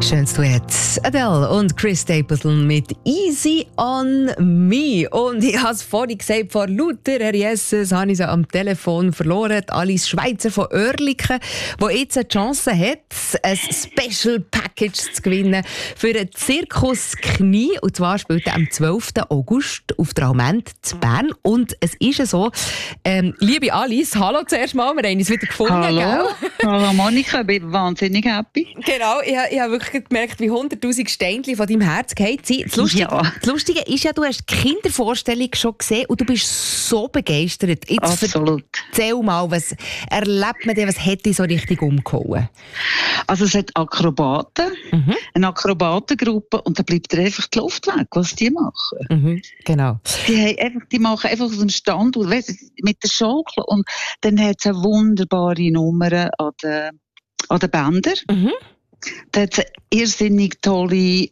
Schönes Duett. Adele und Chris Stapleton mit «Easy on me». Und ich habe es vorhin gesagt, vor lauter Herjesses habe ich sie am Telefon verloren. Alice Schweizer von Oerlikon, die jetzt eine Chance hat, ein Special Package zu gewinnen für den Zirkus Knie. Und zwar spielt er am 12. August auf der Almend zu Bern. Und es ist ja so, liebe Alice, hallo zuerst mal, wir haben uns wieder gefunden. Hallo, gell? Hallo Monika, ich bin wahnsinnig happy. Genau, ich habe wirklich gemerkt, wie 100'000 Steinchen von deinem Herz gefallen sind. Das Lustige ist ja, du hast die Kindervorstellung schon gesehen und du bist so begeistert. Jetzt absolut. Erzähl mal, was erlebt man denn, was hat dich so richtig umgehauen? Also es hat Akrobaten, eine Akrobatengruppe und da bleibt dir einfach die Luft weg, was die machen. Genau. Die machen einfach so einen Stand mit der Schaukel und dann hat es eine wunderbare Nummer an den Bändern. Da hat es eine irrsinnig tolle,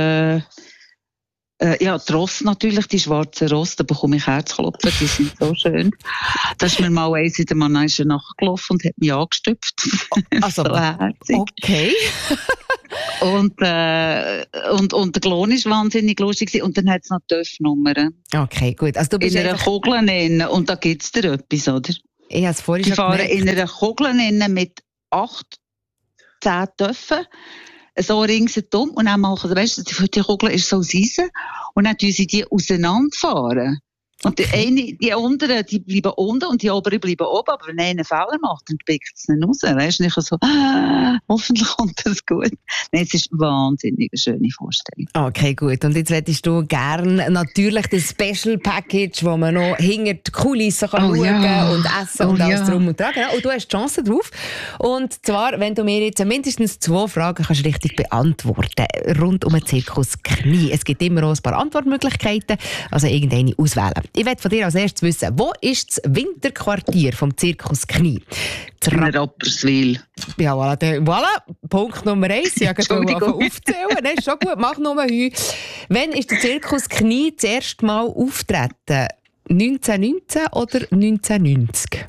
die Rosse natürlich, die schwarzen Rosse, da bekomme ich Herzklopfen, die sind so schön. Da ist mir mal eins in der Manege nachgelaufen und hat mich angestüpft. Also, so herzig. Okay. Und der Klon war wahnsinnig lustig und dann hat es noch Töpfnummern. Okay, gut. Also, du bist in einer Kugel innen und da gibt es dir etwas, oder? Ich habe es vorhin schon gemerkt. Die fahren in einer Kugel innen mit 10 Töpfen, so ringsherum und dann machen sie, weißt du, die Kugel ist so Eisen und dann tun sie die auseinanderfahren. Und die unteren, die bleiben unten und die oberen bleiben oben, aber wenn einer Fehler macht, dann pickt es nicht raus. Weißt du, nicht so, hoffentlich kommt das gut. Nein, es ist wahnsinnig eine schöne Vorstellung. Okay, gut. Und jetzt hättest du gerne natürlich das Special Package, wo man noch hinter die Kulissen schauen und essen und alles drum und dran. Genau. Und du hast die Chance drauf. Und zwar, wenn du mir jetzt mindestens 2 Fragen kannst richtig beantworten rund um den Zirkus Knie. Es gibt immer auch ein paar Antwortmöglichkeiten, also irgendeine auswählen. Ich möchte von dir als erstes wissen, wo ist das Winterquartier vom Zirkus Knie? In Rapperswil. Ja, voilà. Punkt Nummer 1. Ich wollte aufzählen. Nein, ist schon gut. Mach nur Heu. Wann ist der Zirkus Knie das erste Mal auftreten? 1919 oder 1990?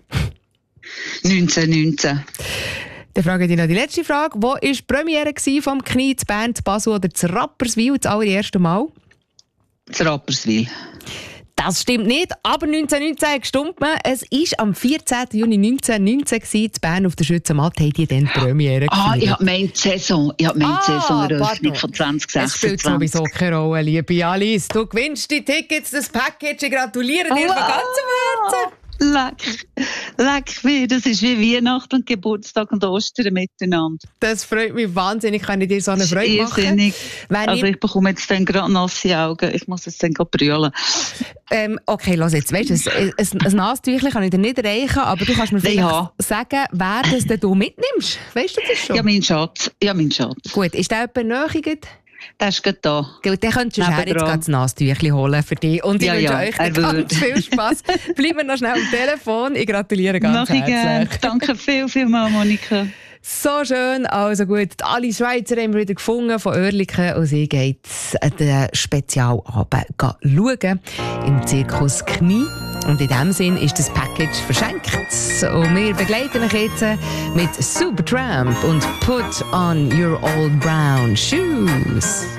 1919. Dann frage ich dich noch die letzte Frage. Wo war die Premiere vom Knie, zu Bern, zu Basel oder zu Rapperswil das allererste Mal? Zu Rapperswil. Das stimmt nicht, aber 1919 gestimmt man. Es war am 14. Juni 1919 in Bern auf der Schützenmatte, haben die dann die Premiere gefeiert. Ich habe meine Saisoneröffnung von 2026. Es spielt sowieso keine Rolle, liebe Alice. Du gewinnst die Tickets, das Package. Ich gratuliere dir von ganzem Herzen. Leck mir, das ist wie Weihnachten und Geburtstag und Ostern miteinander. Das freut mich wahnsinnig, kann ich dir so eine Freude machen. Ich bekomme jetzt dann gerade nasse Augen, ich muss jetzt dann brüllen. Okay, los jetzt, weißt du, ein Nasentüchchen kann ich dir nicht erreichen, aber du kannst mir vielleicht sagen, wer das denn du mitnimmst. Weißt du das schon? Ja, mein Schatz. Gut, ist der jemand näher? Der ist gerade da. Gut, dann könntest du jetzt das Nasentüchchen holen für dich. Und ich wünsche euch ganz viel Spass. Bleiben wir noch schnell am Telefon. Ich gratuliere ganz herzlich. Gerne. Danke viel, Monika. So schön. Also gut, alle Schweizer haben wir wieder gefunden von Oerlikon und sie geht den Spezialabend schauen im Zirkus Knie. Und in diesem Sinn ist das Package verschenkt. Und wir begleiten euch jetzt mit Supertramp und Put on Your Old Brown Shoes.